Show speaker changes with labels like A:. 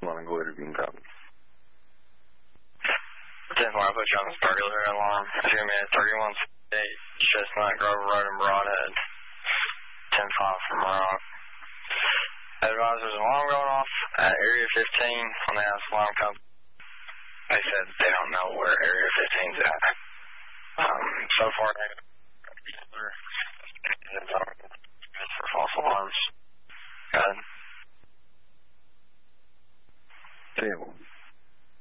A: want to go ahead and copy.
B: 10-4, I'll put you on this burglary alarm. If you're me at 3168 Chestnut Grove Road in Broadhead. 10-5 from Rock. Advise there's an alarm going off at Area 15 on the house alarm company. They said they don't know where Area 15's at. So far,